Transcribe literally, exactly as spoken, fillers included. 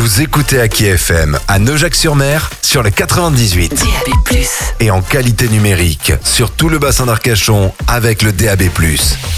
Vous écoutez Aki F M à Neujac-sur-Mer sur le quatre-vingt-dix-huit. D A B plus. Et en qualité numérique sur tout le bassin d'Arcachon avec le D A B plus.